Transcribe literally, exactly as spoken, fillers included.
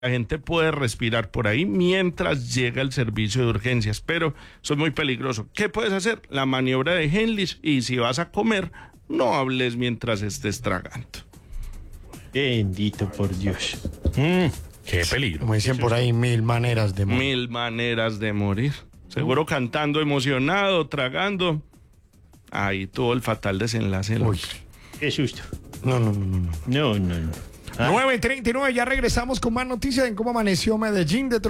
La gente puede respirar por ahí mientras llega el servicio de urgencias, pero eso es muy peligroso. ¿Qué puedes hacer? La maniobra de Heimlich, y si vas a comer, no hables mientras estés tragando. Bendito por Dios. Mm, Qué peligro. Como dicen por ahí, mil maneras de morir. Mil maneras de morir. Seguro cantando emocionado, tragando. Ahí tuvo el fatal desenlace. Uy. qué susto. No, no, no, no. No, no, no. Ah. nueve treinta y nueve, ya regresamos con más noticias en cómo amaneció Medellín. De